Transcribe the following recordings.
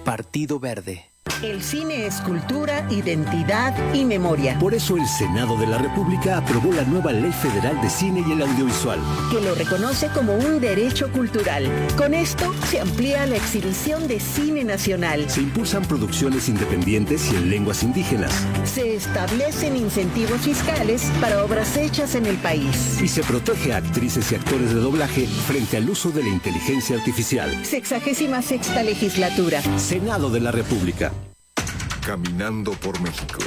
Partido Verde. El cine es cultura, identidad y memoria. Por eso el Senado de la República aprobó la nueva Ley Federal de Cine y el Audiovisual, que lo reconoce como un derecho cultural. Con esto se amplía la exhibición de cine nacional. se impulsan producciones independientes y en lenguas indígenas, Se establecen incentivos fiscales para obras hechas en el país. y se protege a actrices y actores de doblaje frente al uso de la inteligencia artificial. 66ª legislatura. Senado de la República. Caminando por México.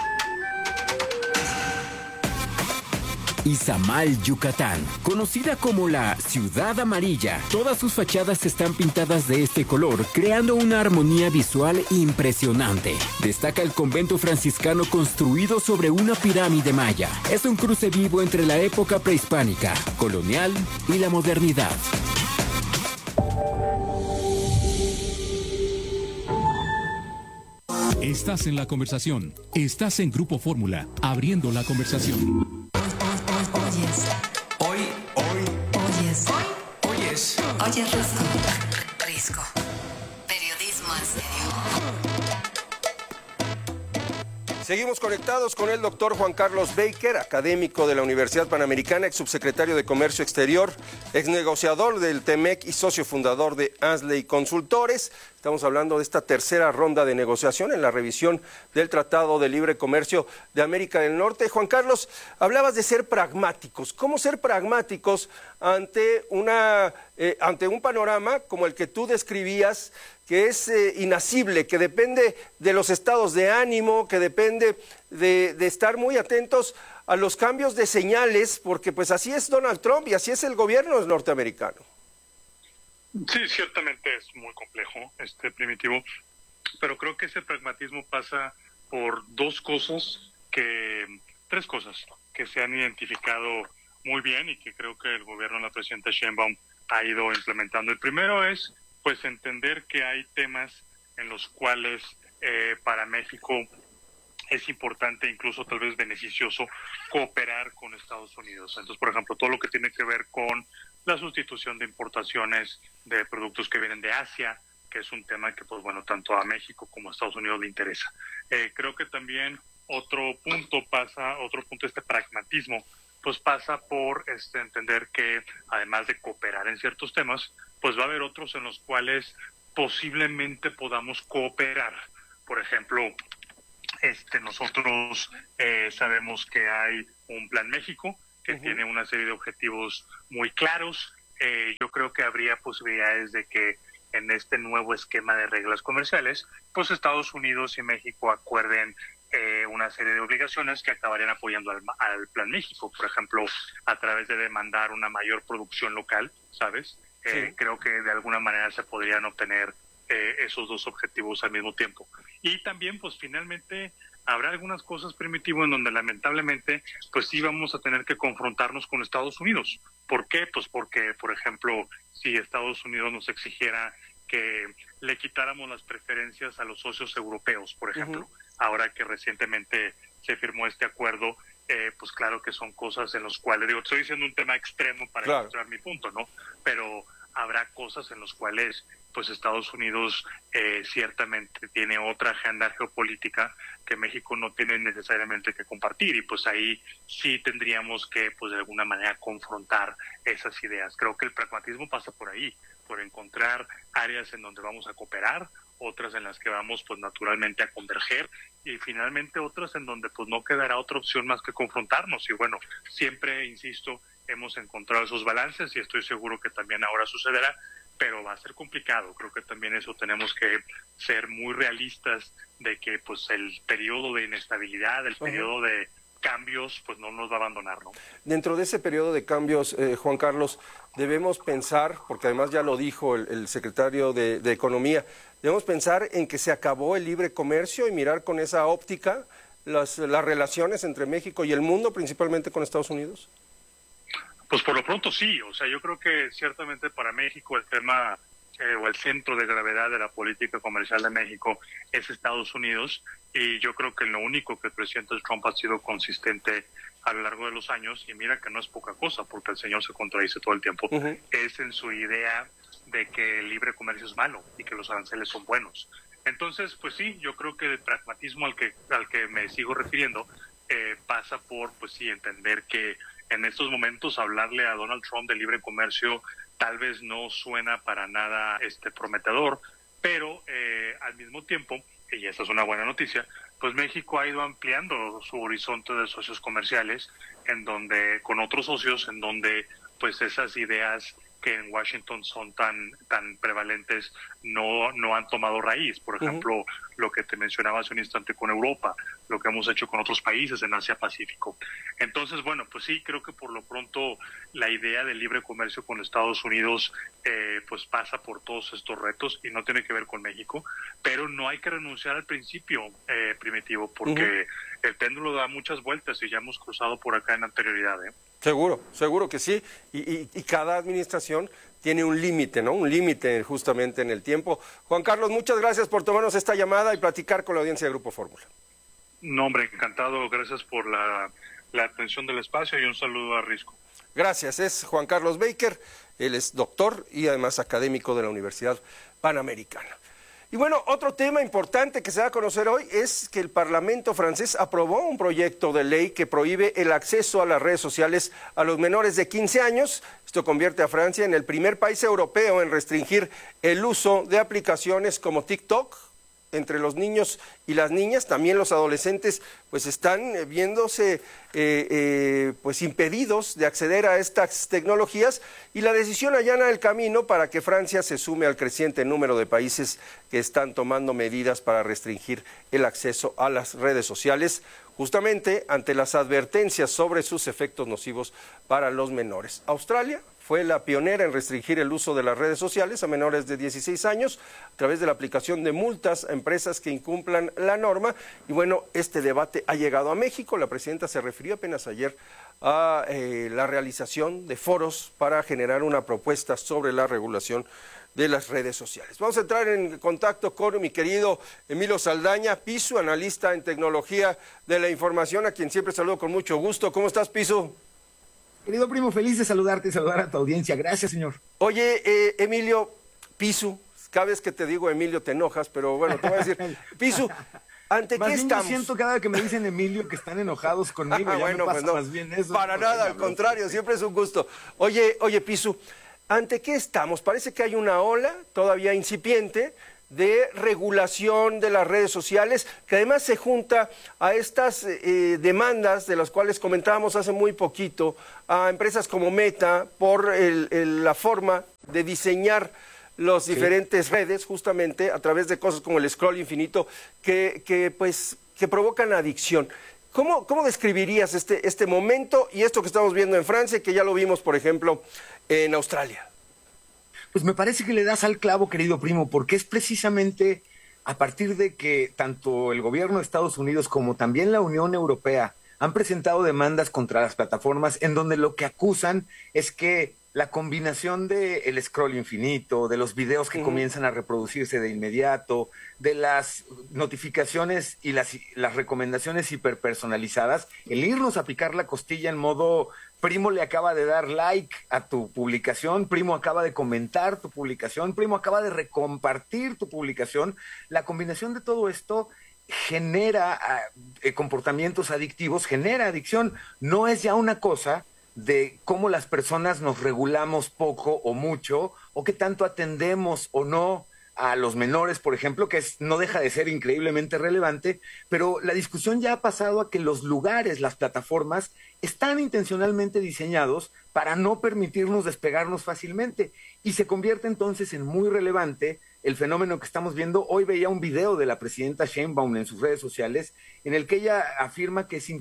Izamal, Yucatán, conocida como la Ciudad Amarilla. Todas sus fachadas están pintadas de este color, creando una armonía visual impresionante. Destaca el convento franciscano construido sobre una pirámide maya. Es un cruce vivo entre la época prehispánica, colonial y la modernidad. Estás en la conversación. Estás en Grupo Fórmula, abriendo la conversación. Oyes. Oyes Risco. Periodismo en serio. Seguimos conectados con el doctor Juan Carlos Baker, académico de la Universidad Panamericana, ex subsecretario de Comercio Exterior, ex negociador del TEMEC y socio fundador de Ansley Consultores. Estamos hablando de esta tercera ronda de negociación en la revisión del Tratado de Libre Comercio de América del Norte. Juan Carlos, hablabas de ser pragmáticos. ¿Cómo ser pragmáticos ante un panorama como el que tú describías, que es inasible, que depende de los estados de ánimo, que depende de estar muy atentos a los cambios de señales, porque pues así es Donald Trump y así es el gobierno norteamericano? Sí, ciertamente es muy complejo, Primitivo, pero creo que ese pragmatismo pasa por tres cosas que se han identificado muy bien y que creo que el gobierno de la presidenta Sheinbaum ha ido implementando. El primero es, pues, entender que hay temas en los cuales para México es importante, incluso tal vez beneficioso, cooperar con Estados Unidos. Entonces, por ejemplo, todo lo que tiene que ver con la sustitución de importaciones de productos que vienen de Asia, que es un tema que, pues bueno, tanto a México como a Estados Unidos le interesa. Creo que también otro punto de pragmatismo, pues pasa por entender que además de cooperar en ciertos temas, pues va a haber otros en los cuales posiblemente podamos cooperar. Por ejemplo, nosotros sabemos que hay un Plan México que tiene una serie de objetivos muy claros. Yo creo que habría posibilidades de que en este nuevo esquema de reglas comerciales, pues Estados Unidos y México acuerden una serie de obligaciones que acabarían apoyando al Plan México, por ejemplo, a través de demandar una mayor producción local, ¿sabes? Sí. Creo que de alguna manera se podrían obtener esos dos objetivos al mismo tiempo. Y también, pues finalmente, habrá algunas cosas, Primitivo, en donde lamentablemente, pues sí vamos a tener que confrontarnos con Estados Unidos. ¿Por qué? Pues porque, por ejemplo, si Estados Unidos nos exigiera que le quitáramos las preferencias a los socios europeos, por ejemplo, ahora que recientemente se firmó este acuerdo, pues claro que son cosas en las cuales, estoy diciendo un tema extremo para ilustrar mi punto, ¿no? Pero habrá cosas en las cuales pues Estados Unidos ciertamente tiene otra agenda geopolítica que México no tiene necesariamente que compartir, y pues ahí sí tendríamos que, pues de alguna manera, confrontar esas ideas. Creo que el pragmatismo pasa por ahí, por encontrar áreas en donde vamos a cooperar, otras en las que vamos pues naturalmente a converger, y finalmente otras en donde pues no quedará otra opción más que confrontarnos. Y bueno, siempre, insisto, hemos encontrado esos balances y estoy seguro que también ahora sucederá, pero va a ser complicado. Creo que también eso tenemos que ser muy realistas de que pues el periodo de inestabilidad, el periodo de cambios, pues no nos va a abandonar, ¿no? Dentro de ese periodo de cambios, Juan Carlos, debemos pensar, porque además ya lo dijo el secretario de Economía, debemos pensar en que se acabó el libre comercio y mirar con esa óptica las relaciones entre México y el mundo, principalmente con Estados Unidos. Pues por lo pronto sí, o sea, yo creo que ciertamente para México el tema o el centro de gravedad de la política comercial de México es Estados Unidos, y yo creo que lo único que el presidente Trump ha sido consistente a lo largo de los años, y mira que no es poca cosa porque el señor se contradice todo el tiempo, es en su idea de que el libre comercio es malo y que los aranceles son buenos. Entonces, pues sí, yo creo que el pragmatismo al que me sigo refiriendo pasa por, pues sí, entender que en estos momentos hablarle a Donald Trump de libre comercio tal vez no suena para nada prometedor, pero al mismo tiempo, y esta es una buena noticia, pues México ha ido ampliando su horizonte de socios comerciales con otros socios en donde pues esas ideas que en Washington son tan prevalentes no han tomado raíz. Por ejemplo, lo que te mencionaba hace un instante con Europa, lo que hemos hecho con otros países en Asia-Pacífico. Entonces, bueno, pues sí, creo que por lo pronto la idea del libre comercio con Estados Unidos pues pasa por todos estos retos y no tiene que ver con México, pero no hay que renunciar al principio primitivo, porque el péndulo da muchas vueltas y ya hemos cruzado por acá en anterioridad. Seguro que sí, y cada administración tiene un límite, ¿no? Un límite justamente en el tiempo. Juan Carlos, muchas gracias por tomarnos esta llamada y platicar con la audiencia de Grupo Fórmula. No, hombre, encantado, gracias por la atención del espacio y un saludo a Risco. Gracias, es Juan Carlos Baker, él es doctor y además académico de la Universidad Panamericana. Y bueno, otro tema importante que se va a conocer hoy es que el Parlamento francés aprobó un proyecto de ley que prohíbe el acceso a las redes sociales a los menores de 15 años. Esto convierte a Francia en el primer país europeo en restringir el uso de aplicaciones como TikTok entre los niños y las niñas. También los adolescentes pues están viéndose pues impedidos de acceder a estas tecnologías, y la decisión allana el camino para que Francia se sume al creciente número de países que están tomando medidas para restringir el acceso a las redes sociales, justamente ante las advertencias sobre sus efectos nocivos para los menores. Australia fue la pionera en restringir el uso de las redes sociales a menores de 16 años a través de la aplicación de multas a empresas que incumplan la norma. Y bueno, este debate ha llegado a México. La presidenta se refirió apenas ayer a la realización de foros para generar una propuesta sobre la regulación de las redes sociales. Vamos a entrar en contacto con mi querido Emilio Saldaña, Pisu, analista en tecnología de la información, a quien siempre saludo con mucho gusto. ¿Cómo estás, Pisu? Querido primo, feliz de saludarte y saludar a tu audiencia. Gracias, señor. Oye, Emilio, Pisu, cada vez que te digo Emilio te enojas, pero bueno, te voy a decir, Pisu, ¿ante qué estamos? Yo siento cada vez que me dicen Emilio que están enojados conmigo, ya bueno, me pasa pues no, más bien eso. Para nada, al contrario, siempre es un gusto. Oye, Pisu, ¿ante qué estamos? Parece que hay una ola todavía incipiente de regulación de las redes sociales, que además se junta a estas demandas de las cuales comentábamos hace muy poquito a empresas como Meta por la forma de diseñar las diferentes redes, justamente a través de cosas como el scroll infinito que provocan adicción. ¿Cómo describirías este momento y esto que estamos viendo en Francia, que ya lo vimos, por ejemplo, en Australia? Pues me parece que le das al clavo, querido primo, porque es precisamente a partir de que tanto el gobierno de Estados Unidos como también la Unión Europea han presentado demandas contra las plataformas en donde lo que acusan es que la combinación del scroll infinito, de los videos que comienzan a reproducirse de inmediato, de las notificaciones y las recomendaciones hiperpersonalizadas, el irnos a picar la costilla en modo primo le acaba de dar like a tu publicación, primo acaba de comentar tu publicación, primo acaba de recompartir tu publicación, la combinación de todo esto genera comportamientos adictivos, genera adicción. No es ya una cosa de cómo las personas nos regulamos poco o mucho, o qué tanto atendemos o no a los menores, por ejemplo, que no deja de ser increíblemente relevante, pero la discusión ya ha pasado a que los lugares, las plataformas, están intencionalmente diseñados para no permitirnos despegarnos fácilmente, y se convierte entonces en muy relevante el fenómeno que estamos viendo. Hoy veía un video de la presidenta Sheinbaum en sus redes sociales en el que ella afirma que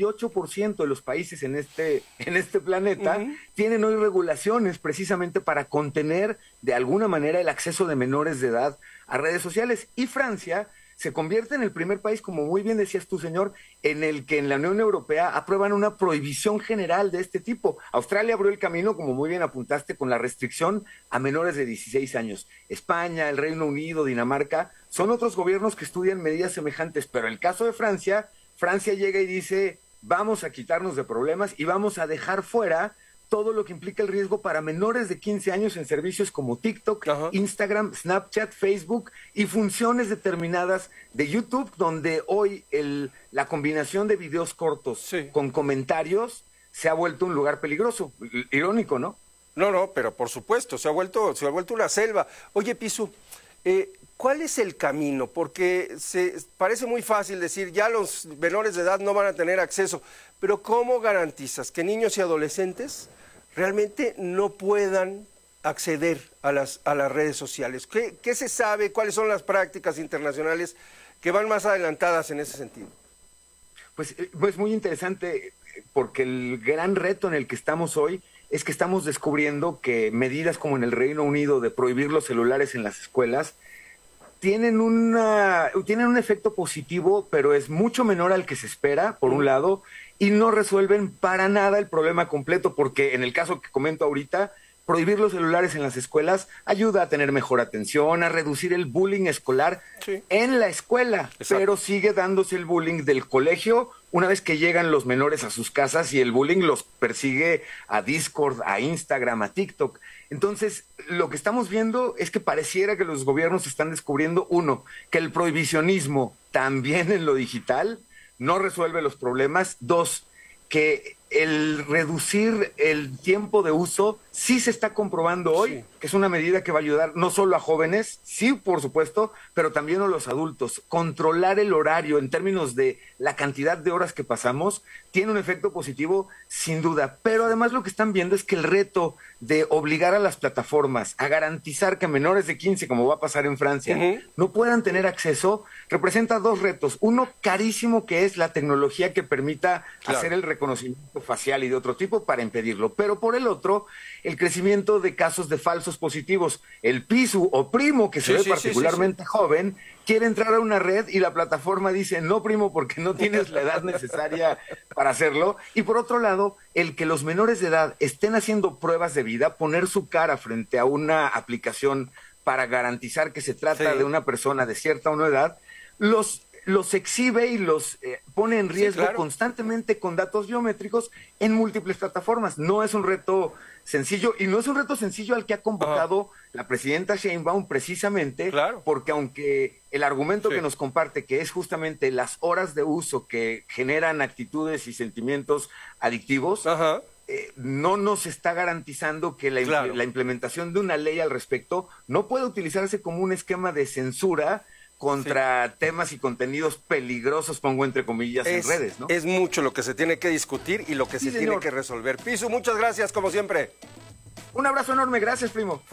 58% de los países en este planeta tienen hoy regulaciones precisamente para contener de alguna manera el acceso de menores de edad a redes sociales. Y Francia se convierte en el primer país, como muy bien decías tú, señor, en el que en la Unión Europea aprueban una prohibición general de este tipo. Australia abrió el camino, como muy bien apuntaste, con la restricción a menores de 16 años. España, el Reino Unido, Dinamarca, son otros gobiernos que estudian medidas semejantes, pero en el caso de Francia, Francia llega y dice, vamos a quitarnos de problemas y vamos a dejar fuera todo lo que implica el riesgo para menores de 15 años en servicios como TikTok, Instagram, Snapchat, Facebook y funciones determinadas de YouTube, donde hoy la combinación de videos cortos con comentarios se ha vuelto un lugar peligroso. Irónico, ¿no? No, pero por supuesto, se ha vuelto una selva. Oye, Pisu, ¿cuál es el camino? Porque parece muy fácil decir, ya los menores de edad no van a tener acceso, pero ¿cómo garantizas que niños y adolescentes realmente no puedan acceder a las redes sociales? ¿Qué se sabe? ¿Cuáles son las prácticas internacionales que van más adelantadas en ese sentido? Pues muy interesante, porque el gran reto en el que estamos hoy es que estamos descubriendo que medidas como en el Reino Unido de prohibir los celulares en las escuelas tienen un efecto positivo, pero es mucho menor al que se espera, por un lado, y no resuelven para nada el problema completo, porque en el caso que comento ahorita, prohibir los celulares en las escuelas ayuda a tener mejor atención, a reducir el bullying escolar en la escuela, pero sigue dándose el bullying del colegio una vez que llegan los menores a sus casas y el bullying los persigue a Discord, a Instagram, a TikTok. Entonces, lo que estamos viendo es que pareciera que los gobiernos están descubriendo, uno, que el prohibicionismo también en lo digital no resuelve los problemas. Dos, que el reducir el tiempo de uso sí se está comprobando hoy, que es una medida que va a ayudar no solo a jóvenes, sí, por supuesto, pero también a los adultos. Controlar el horario en términos de la cantidad de horas que pasamos tiene un efecto positivo, sin duda. Pero además lo que están viendo es que el reto de obligar a las plataformas a garantizar que menores de 15, como va a pasar en Francia, no puedan tener acceso, representa dos retos. Uno carísimo, que es la tecnología que permita hacer el reconocimiento facial y de otro tipo para impedirlo. Pero por el otro, el crecimiento de casos de falsos positivos. El Pisu o primo, que se ve particularmente joven, quiere entrar a una red y la plataforma dice, no, primo, porque no tienes la edad necesaria para hacerlo. Y por otro lado, el que los menores de edad estén haciendo pruebas de vida, poner su cara frente a una aplicación para garantizar que se trata de una persona de cierta o no edad, los exhibe y los pone en riesgo constantemente con datos biométricos en múltiples plataformas. No es un reto sencillo, y no es un reto sencillo al que ha convocado la presidenta Sheinbaum precisamente, porque aunque el argumento que nos comparte, que es justamente las horas de uso que generan actitudes y sentimientos adictivos, no nos está garantizando que la implementación de una ley al respecto no puede utilizarse como un esquema de censura contra temas y contenidos peligrosos, pongo entre comillas, en redes, ¿no? Es mucho lo que se tiene que discutir y lo que se tiene que resolver. Pisu, muchas gracias, como siempre. Un abrazo enorme, gracias, primo.